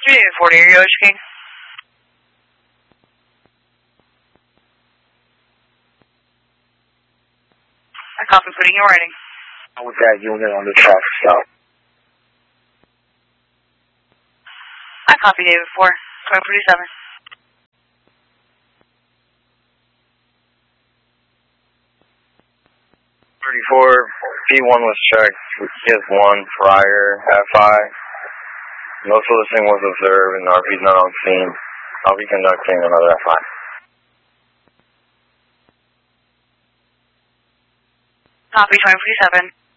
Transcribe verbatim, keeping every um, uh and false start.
David forty, are you Ocean King? I copy, putting you writing. With that unit on the traffic stop. I copy, David four, twelve forty-seven. thirty-four, P one was checked, P S one prior at five. No soliciting was observed and R P is not on scene. I'll be conducting another F I. Copy, twenty forty-seven.